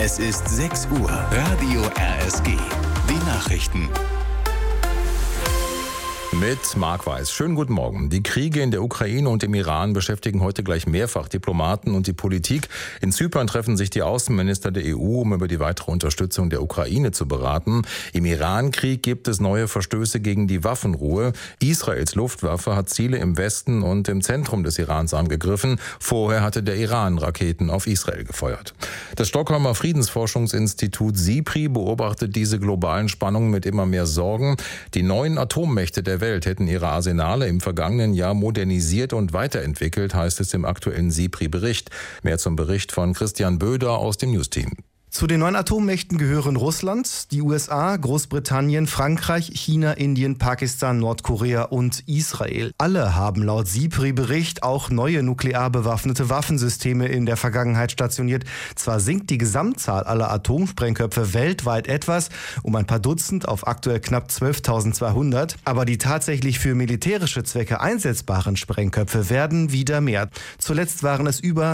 Es ist 6 Uhr. Radio RSG. Die Nachrichten. Mit Marc Weiß. Schönen guten Morgen. Die Kriege in der Ukraine und im Iran beschäftigen heute gleich mehrfach Diplomaten und die Politik. In Zypern treffen sich die Außenminister der EU, um über die weitere Unterstützung der Ukraine zu beraten. Im Iran-Krieg gibt es neue Verstöße gegen die Waffenruhe. Israels Luftwaffe hat Ziele im Westen und im Zentrum des Irans angegriffen. Vorher hatte der Iran Raketen auf Israel gefeuert. Das Stockholmer Friedensforschungsinstitut SIPRI beobachtet diese globalen Spannungen mit immer mehr Sorgen. Die neuen Atommächte der Welt hätten ihre Arsenale im vergangenen Jahr modernisiert und weiterentwickelt, heißt es im aktuellen SIPRI-Bericht. Mehr zum Bericht von Christian Böder aus dem News-Team. Zu den neuen Atommächten gehören Russland, die USA, Großbritannien, Frankreich, China, Indien, Pakistan, Nordkorea und Israel. Alle haben laut SIPRI-Bericht auch neue nuklear bewaffnete Waffensysteme in der Vergangenheit stationiert. Zwar sinkt die Gesamtzahl aller Atomsprengköpfe weltweit etwas, um ein paar Dutzend auf aktuell knapp 12.200, aber die tatsächlich für militärische Zwecke einsetzbaren Sprengköpfe werden wieder mehr. Zuletzt waren es über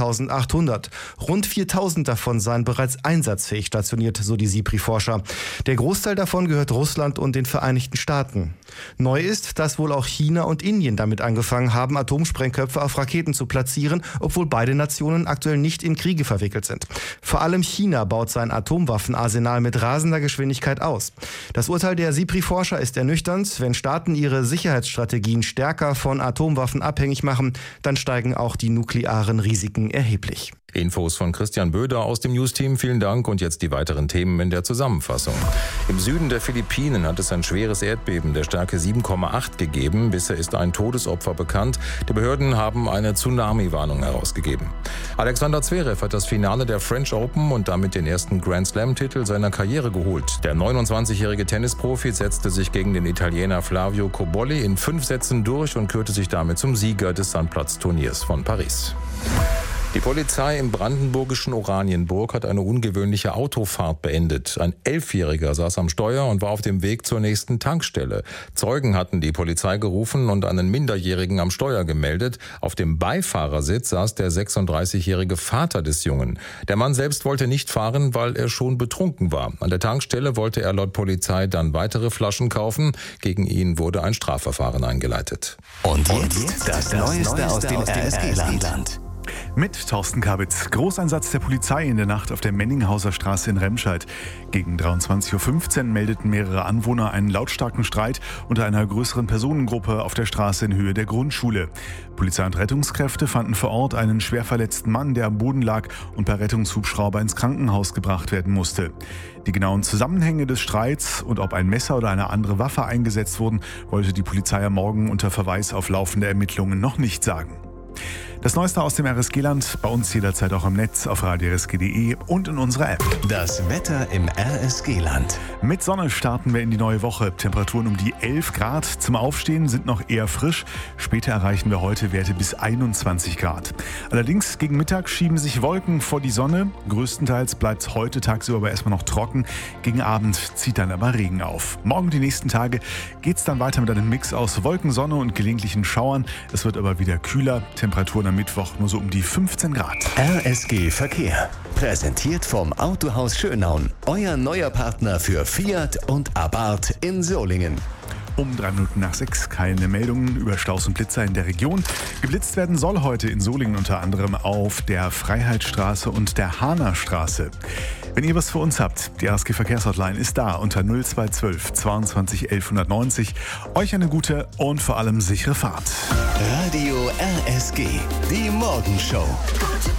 9.800. Rund 4.000 davon seien bereits einsatzfähig stationiert, so die SIPRI-Forscher. Der Großteil davon gehört Russland und den Vereinigten Staaten. Neu ist, dass wohl auch China und Indien damit angefangen haben, Atomsprengköpfe auf Raketen zu platzieren, obwohl beide Nationen aktuell nicht in Kriege verwickelt sind. Vor allem China baut sein Atomwaffenarsenal mit rasender Geschwindigkeit aus. Das Urteil der SIPRI-Forscher ist ernüchternd. Wenn Staaten ihre Sicherheitsstrategien stärker von Atomwaffen abhängig machen, dann steigen auch die nuklearen Risiken erheblich. Infos von Christian Böder aus dem News-Team. Vielen Dank und jetzt die weiteren Themen in der Zusammenfassung. Im Süden der Philippinen hat es ein schweres Erdbeben der Stärke 7,8 gegeben. Bisher ist ein Todesopfer bekannt. Die Behörden haben eine Tsunami-Warnung herausgegeben. Alexander Zverev hat das Finale der French Open und damit den ersten Grand Slam-Titel seiner Karriere geholt. Der 29-jährige Tennisprofi setzte sich gegen den Italiener Flavio Cobolli in 5 Sätzen durch und kürte sich damit zum Sieger des Sandplatz-Turniers von Paris. Die Polizei im brandenburgischen Oranienburg hat eine ungewöhnliche Autofahrt beendet. Ein 11-Jähriger saß am Steuer und war auf dem Weg zur nächsten Tankstelle. Zeugen hatten die Polizei gerufen und einen Minderjährigen am Steuer gemeldet. Auf dem Beifahrersitz saß der 36-jährige Vater des Jungen. Der Mann selbst wollte nicht fahren, weil er schon betrunken war. An der Tankstelle wollte er laut Polizei dann weitere Flaschen kaufen. Gegen ihn wurde ein Strafverfahren eingeleitet. Und jetzt das Neueste aus dem RSG-Land. Mit Thorsten Kabitz. Großeinsatz der Polizei in der Nacht auf der Menninghauser Straße in Remscheid. Gegen 23.15 Uhr meldeten mehrere Anwohner einen lautstarken Streit unter einer größeren Personengruppe auf der Straße in Höhe der Grundschule. Polizei und Rettungskräfte fanden vor Ort einen schwer verletzten Mann, der am Boden lag und per Rettungshubschrauber ins Krankenhaus gebracht werden musste. Die genauen Zusammenhänge des Streits und ob ein Messer oder eine andere Waffe eingesetzt wurden, wollte die Polizei am Morgen unter Verweis auf laufende Ermittlungen noch nicht sagen. Das Neueste aus dem RSG-Land, bei uns jederzeit auch im Netz auf radiorsg.de und in unserer App. Das Wetter im RSG-Land. Mit Sonne starten wir in die neue Woche. Temperaturen um die 11 Grad. Zum Aufstehen sind noch eher frisch. Später erreichen wir heute Werte bis 21 Grad. Allerdings gegen Mittag schieben sich Wolken vor die Sonne. Größtenteils bleibt es heute tagsüber aber erstmal noch trocken. Gegen Abend zieht dann aber Regen auf. Morgen die nächsten Tage geht es dann weiter mit einem Mix aus Wolken, Sonne und gelegentlichen Schauern. Es wird aber wieder kühler. Temperaturen am Mittwoch nur so um die 15 Grad. RSG Verkehr. Präsentiert vom Autohaus Schönaun. Euer neuer Partner für Fiat und Abarth in Solingen. Um 3 Minuten nach 6 keine Meldungen über Staus und Blitzer in der Region. Geblitzt werden soll heute in Solingen unter anderem auf der Freiheitsstraße und der Hahnerstraße. Wenn ihr was für uns habt, die RSG Verkehrshotline ist da unter 0212 22 1190. Euch eine gute und vor allem sichere Fahrt. Radio RSG, die Morgenshow. Guten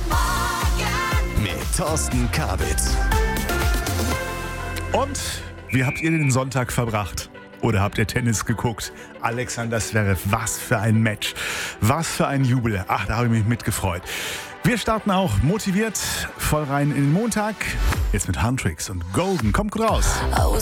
Morgen. Mit Thorsten Kabitz. Und wie habt ihr den Sonntag verbracht? Oder habt ihr Tennis geguckt? Alexander Zverev, was für ein Match. Was für ein Jubel. Ach, da habe ich mich mitgefreut. Wir starten auch motiviert voll rein in den Montag. Jetzt mit Huntrix und Golden. Kommt gut raus.